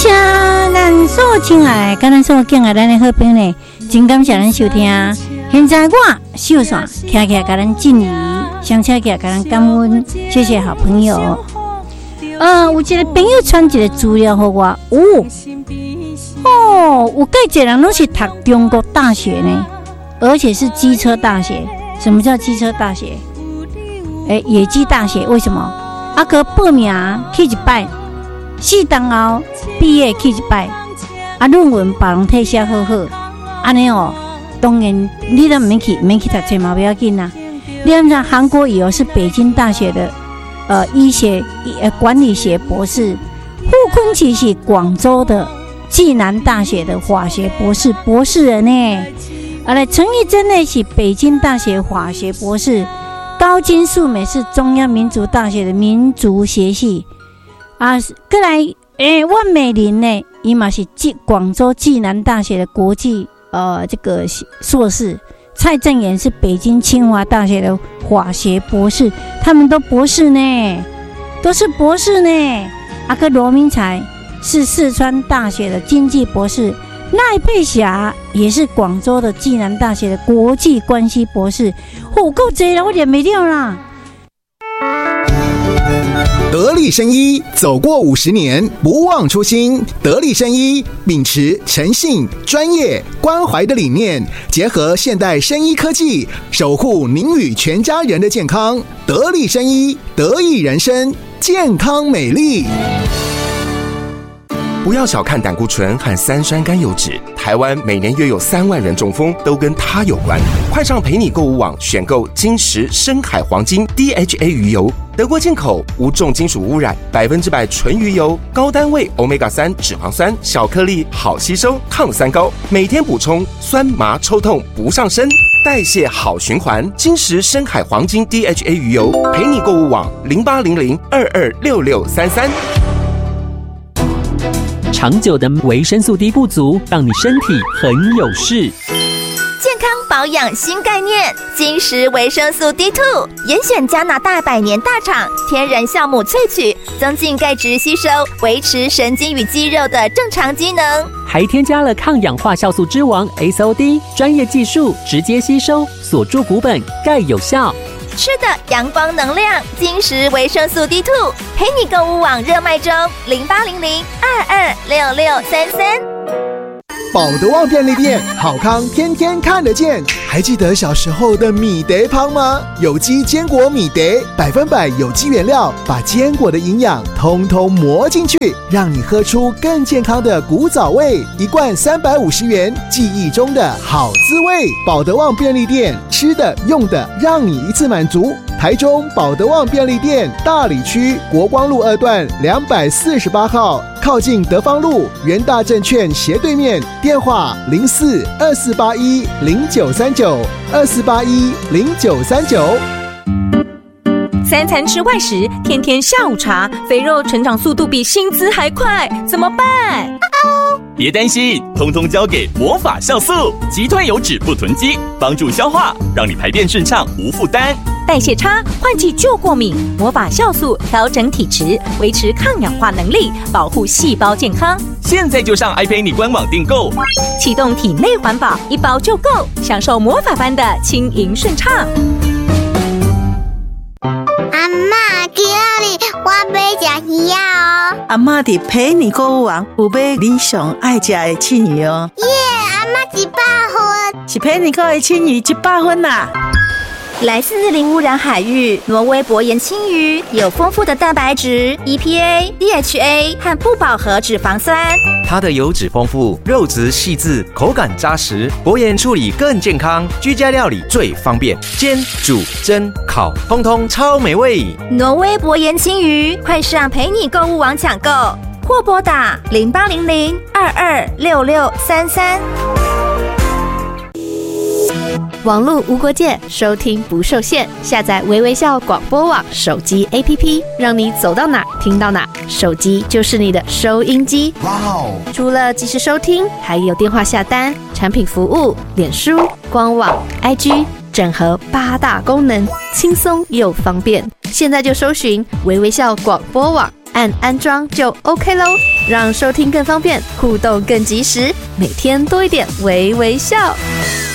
谢咱所亲爱，甲咱所敬爱咱的好朋友呢，真感谢咱收听。现在我秀线徛起来，甲咱敬礼，上车起来，甲咱感恩，谢谢好朋友。有一个朋友传一个资料给我，有介侪人拢是读中国大学呢，而且是机车大学。什么叫机车大学？野鸡大学为什么？个报名去一摆，4档后毕业去一摆，论文别人替写好好，安尼当然你都免去读册嘛，不要紧啦。你看韩国也有是北京大学的医学管理学博士，傅昆萁是广州的暨南大学的法学博士人呢。陈玉珍呢是北京大学法学博士。高金素美是中央民族大学的民族学系再来万美玲呢，伊嘛是广州暨南大学的国际这个硕士。蔡正元是北京清华大学的法学博士，他们都博士呢，都是博士呢。罗明才是四川大学的经济博士，赖佩霞也是广州的暨南大学的国际关系博士。够多了，我念不了啦。 得力生医走过50年，不忘初心。得力生医秉持诚信、专业、关怀的理念，结合现代生医科技，守护您与全家人的健康。得力生医，得益人生，健康美丽。 不要小看胆固醇和三酸甘油酯，台湾每年约有3万人中风，都跟它有关。快上陪你购物网选购金石深海黄金 DHA 鱼油，德国进口，无重金属污染，100%纯鱼油，高单位 Omega-3 脂肪酸，小颗粒，好吸收，抗三高，每天补充，酸麻抽痛不上身，代谢好循环。金石深海黄金 DHA 鱼油，陪你购物网0800226633。 长久的维生素 D 不足，让你身体很有事。 健康保养新概念，金石维生素 D2， 严选加拿大100年大厂天然酵母萃取，增进钙质吸收，维持神经与肌肉的正常机能。 还添加了抗氧化酵素之王 SOD， 专业技术直接吸收，锁住骨本，钙有效。 吃的阳光能量，金石维生素 D2， 陪你购物网热卖中，0800226633。 保德旺便利店，好康天天看得见。还记得小时候的米德汤吗？有机坚果米德，100%有机原料，把坚果的营养通通磨进去，让你喝出更健康的古早味。1罐350元，记忆中的好滋味。保德旺便利店，吃的用的让你一次满足。台中保德旺便利店大里区国光路2段248号，靠近德芳路元大证券斜对面，电话04-2481-0939，2481-0939。 3餐吃外食，天天下午茶，肥肉成长速度比薪资还快，怎么办？ 别担心，通通交给魔法酵素，击退油脂不囤积，帮助消化，让你排便顺畅无负担。 代谢差，换季就过敏，魔法酵素调整体质，维持抗氧化能力，保护细胞健康。 现在就上 iPay 官网订购， 启动体内环保，1包就够，享受魔法般的轻盈顺畅。 阿嬷，今日我要吃鱼哦。 阿嬷伫陪你购物网有买你上爱吃的青鱼哦。 耶，阿嬷100分， 是陪你购的青鱼100分啦。 来自零污染海域，挪威薄盐青鱼有丰富的蛋白质、EPA、DHA 和不饱和脂肪酸。 它的油脂丰富，肉质细致，口感扎实，薄盐处理更健康，居家料理最方便，煎、煮、蒸、烤，通通超美味。 挪威薄盐青鱼，快上陪你购物网抢购，或拨打0800226633。 网络无国界，收听不受限。下载微微笑广播网手机 APP， 让你走到哪听到哪，手机就是你的收音机。哇哦！除了即时收听，还有电话下单、产品服务、脸书、官网、IG， 整合8大功能，轻松又方便。现在就搜寻微微笑广播网，按安装就 OK 咯。 让收听更方便，互动更及时，每天多一点微微笑。